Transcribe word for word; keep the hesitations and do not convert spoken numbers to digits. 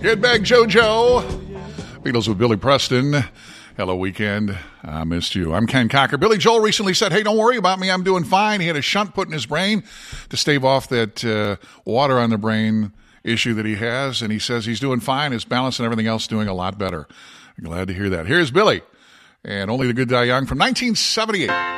Get back, JoJo. Beatles with Billy Preston. Hello, weekend. I missed you. I'm Ken Cocker. Billy Joel recently said, hey, don't worry about me. I'm doing fine. He had a shunt put in his brain to stave off that uh, water on the brain issue that he has. And he says he's doing fine. His balance and everything else doing a lot better. I'm glad to hear that. Here's Billy and Only the Good Die Young from nineteen seventy-eight.